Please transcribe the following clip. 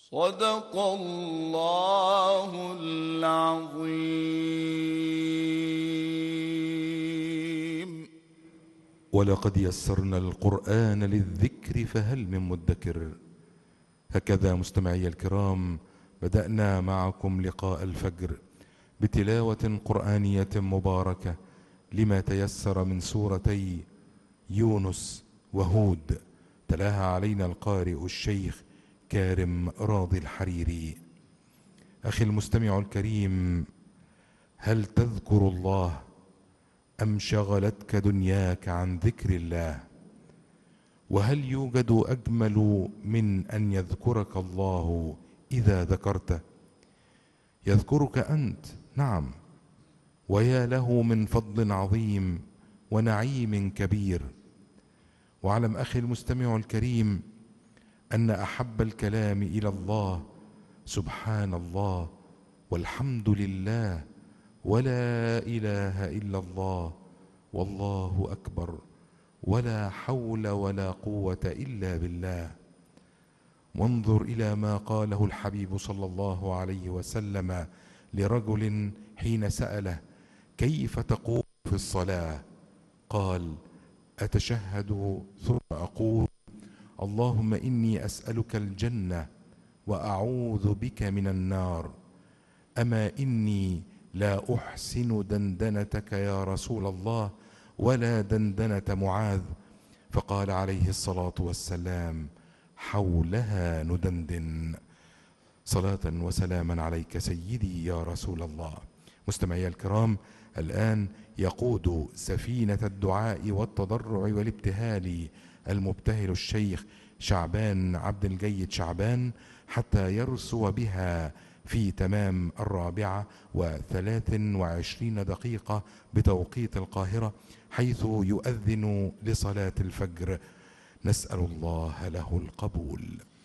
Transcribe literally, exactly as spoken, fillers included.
صدق الله العظيم. ولقد يسرنا القرآن للذكر فهل من مدكر. هكذا مستمعي الكرام بدأنا معكم لقاء الفجر بتلاوة قرآنية مباركة لما تيسر من سورتي يونس وهود، تلاها علينا القارئ الشيخ كارم راضي الحريري. أخي المستمع الكريم، هل تذكر الله أم شغلتك دنياك عن ذكر الله؟ وهل يوجد أجمل من أن يذكرك الله إذا ذكرته؟ يذكرك أنت، نعم، ويا له من فضل عظيم ونعيم كبير. واعلم أخي المستمع الكريم أن أحب الكلام إلى الله سبحان الله والحمد لله ولا إله إلا الله والله أكبر ولا حول ولا قوة إلا بالله. وانظر إلى ما قاله الحبيب صلى الله عليه وسلم لرجل حين سأله: كيف تقول في الصلاة؟ قال: أتشهد ثم أقول اللهم إني أسألك الجنة وأعوذ بك من النار. أما إني لا أحسن دندنتك يا رسول الله ولا دندنة معاذ. فقال عليه الصلاة والسلام: حولها ندندن. صلاة وسلاما عليك سيدي يا رسول الله. مستمعي الكرام، الآن يقود سفينة الدعاء والتضرع والابتهال المبتهل الشيخ شعبان عبد الجيد شعبان حتى يرسو بها في تمام الرابعة وثلاث وعشرين دقيقة بتوقيت القاهرة، حيث يؤذن لصلاة الفجر. نسأل الله له القبول.